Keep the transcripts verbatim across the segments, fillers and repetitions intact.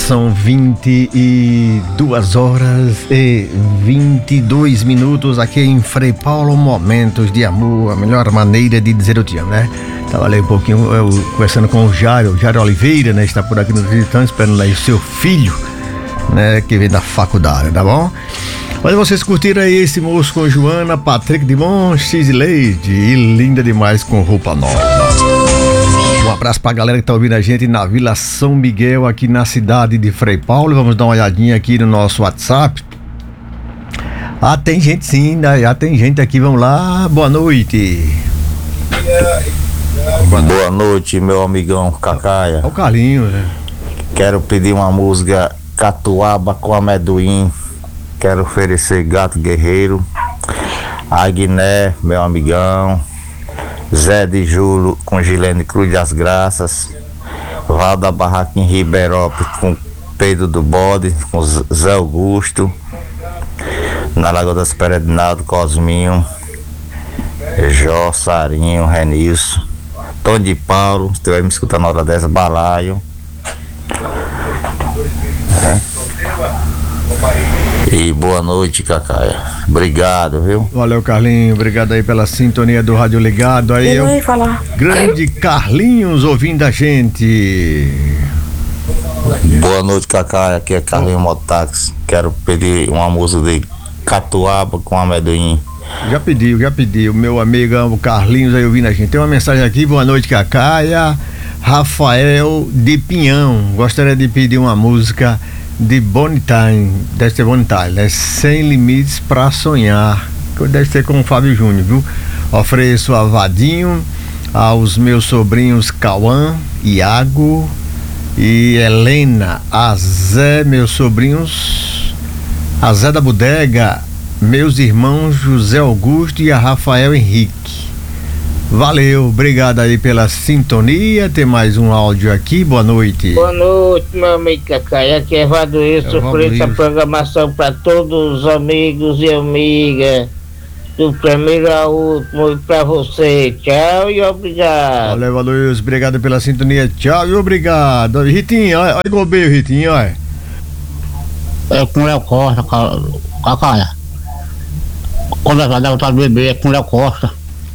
São vinte e duas horas e vinte e dois minutos aqui em Frei Paulo, momentos de amor, a melhor maneira de dizer eu te amo, né? Tava ali um pouquinho eu, conversando com o Jário, o Jário Oliveira, né? Está por aqui nos visitando, esperando aí o seu filho, né? Que vem da faculdade, tá bom? Olha, vocês curtiram aí esse moço com Joana, Patrick de Montes e Leide, e linda demais com roupa nova. Um abraço pra galera que tá ouvindo a gente na Vila São Miguel, aqui na cidade de Frei Paulo. Vamos dar uma olhadinha aqui no nosso WhatsApp. Ah, tem gente sim, né? Já tem gente aqui, vamos lá. Boa noite. Boa noite, Boa noite meu amigão Cacaia. É o Carlinho, né? Quero pedir uma música Catuaba com Amendoim. Quero oferecer Gato Guerreiro, Agné, meu amigão, Zé de Julo com Gilene Cruz das Graças, Val da Barraca em Ribeirópolis com Pedro do Bode, com Zé Augusto, na Lagoa das Peredinaldo, Cosminho, Jó, Sarinho, Renilson, Tony de Paulo, se estiver me escutando na hora dessa, Balaio. É. E boa noite, Cacaia. Obrigado, viu? Valeu, Carlinhos. Obrigado aí pela sintonia do Rádio Ligado. Aí eu, eu falar. Grande Carlinhos ouvindo a gente. Boa noite, Cacaia. Aqui é Carlinhos Motax. Quero pedir uma música de Catuaba com Amendoim. Já pediu, já pediu. Meu amigo o Carlinhos aí ouvindo a gente. Tem uma mensagem aqui. Boa noite, Cacaia. Rafael de Pinhão. Gostaria de pedir uma música de Bonitime, deve ser Bonitime, né? Sem Limites pra Sonhar, deve ser com o Fábio Júnior, viu? Ofereço a Vadinho, aos meus sobrinhos Cauã, Iago e Helena, a Zé, meus sobrinhos, a Zé da Bodega, meus irmãos José Augusto e a Rafael Henrique. Valeu, obrigado aí pela sintonia. Tem mais um áudio aqui, boa noite. Boa noite, meu amigo Cacaia. Aqui é Vadoilson, por essa programação para todos os amigos e amigas, do primeiro ao último, e para você. Tchau e obrigado. Valeu, Vadoilson, obrigado pela sintonia. Tchau e obrigado. Ritinho, olha, olha igual bem, Ritinho, olha. É com o Léo Costa, Cacaia. Quando vai dar outra bebê, é com o Léo Costa.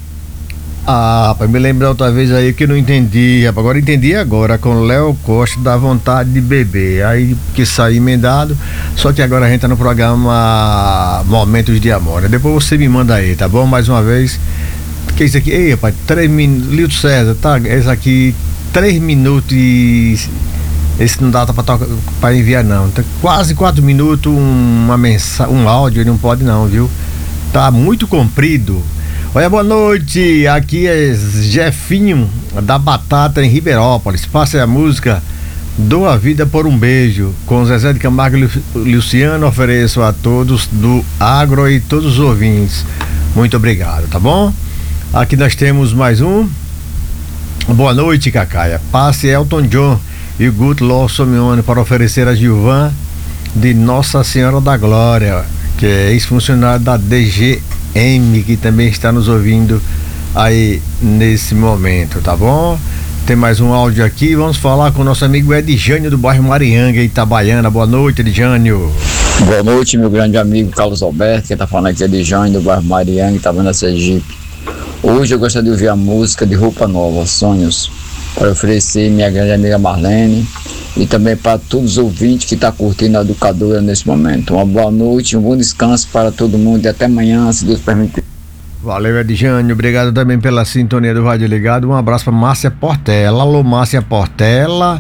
Ah, rapaz, me lembrar outra vez aí que eu não entendi, rapaz. Agora entendi agora, com Léo Costa, dá vontade de beber. Aí que saí emendado, só que agora a gente tá no programa Momentos de Amor, né? Depois você me manda aí, tá bom? Mais uma vez. Que é isso aqui? Ei, rapaz, três minutos. Lito César, tá? Esse aqui, três minutos e. Esse não dá pra, tocar, pra enviar, não. Tá quase quatro minutos, uma mensagem, um áudio, não pode, não, viu? Tá muito comprido. Olha, boa noite, aqui é Jefinho da Batata em Ribeirópolis. Passe a música Dou a Vida por um Beijo com Zezé de Camargo e Luciano. Ofereço a todos do Agro e todos os ouvintes. Muito obrigado, tá bom? Aqui nós temos mais um. Boa noite, Cacaia. Passe Elton John e Guto Ló Somione para oferecer a Gilvan de Nossa Senhora da Glória, que é ex-funcionário da D G M, que também está nos ouvindo aí nesse momento, tá bom? Tem mais um áudio aqui, vamos falar com o nosso amigo Edjânio do bairro Marianga, Itabaiana. Boa noite, Edjânio. Boa noite, meu grande amigo Carlos Alberto, que tá falando aqui é Edjânio do bairro Marianga, Itabaiana, Sergipe. Hoje eu gostaria de ouvir a música de Roupa Nova, Sonhos, para oferecer minha grande amiga Marlene e também para todos os ouvintes que estão tá curtindo a educadora nesse momento. Uma boa noite, um bom descanso para todo mundo e até amanhã, se Deus permitir. Valeu, Edjânio, obrigado também pela sintonia do Rádio Ligado. Um abraço para Márcia Portela. Alô, Márcia Portela,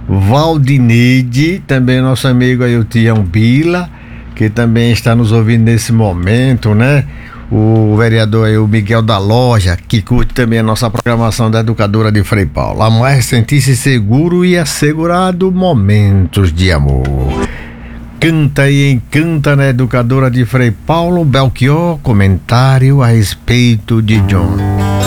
Valdineide, também nosso amigo aí o Tião Bila, que também está nos ouvindo nesse momento, né? O vereador aí, o Miguel da Loja, que curte também a nossa programação da Educadora de Frei Paulo. A mais sentir-se seguro e assegurado momentos de amor. Canta e encanta na Educadora de Frei Paulo, Belchior, comentário a respeito de John.